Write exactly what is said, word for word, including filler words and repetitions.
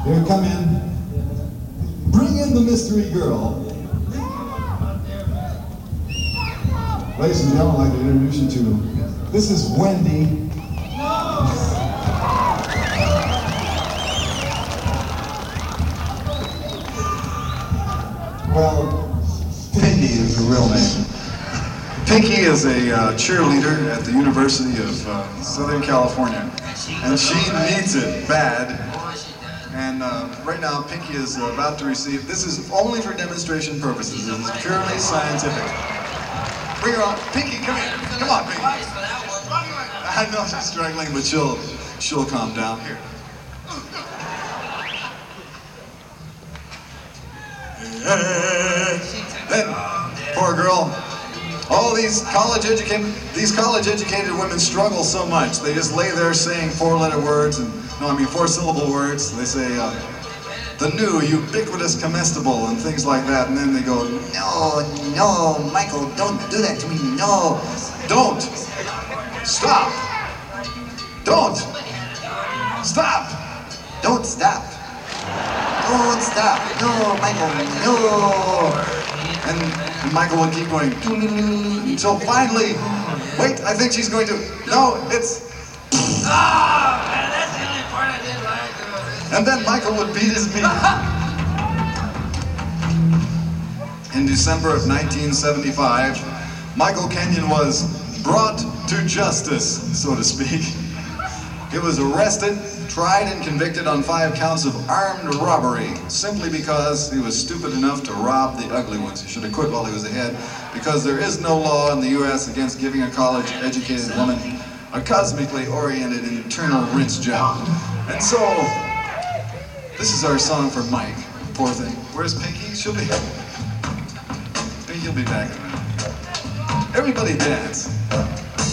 Here, come in. Bring in the mystery girl. Ladies and gentlemen, I'd like to introduce you to, this is Wendy. Well, Pinky is the real name. Pinky is a uh, cheerleader at the University of uh, Southern California, and she needs it bad. And uh, right now, Pinky is uh, about to receive, this is only for demonstration purposes, this is purely scientific. Bring her on. Pinky, come here. Come on, Pinky. I know she's struggling, but she'll, she'll calm down. Here. Then, poor girl, all these college educated, these college educated women struggle so much. They just lay there saying four-letter words, and no, I mean four-syllable words. They say uh, the new ubiquitous comestible and things like that, and then they go, no, no, Michael, don't do that to me. No, don't. Stop. Don't. Stop. Don't stop. Don't stop. No, Michael, no. And, and Michael would keep going until finally, wait, I think she's going to, no, it's, ah, man, that's the only part I didn't like. And then Michael would beat his meat. In December of nineteen seventy-five, Michael Kenyon was brought to justice, so to speak. He was arrested, tried and convicted on five counts of armed robbery, simply because he was stupid enough to rob the ugly ones. He should have quit while he was ahead, because there is no law in the U S against giving a college-educated woman a cosmically oriented internal rinse job. And so, this is our song for Mike, poor thing. Where's Pinky? She'll be, Pinky will be back in a minute. Everybody dance.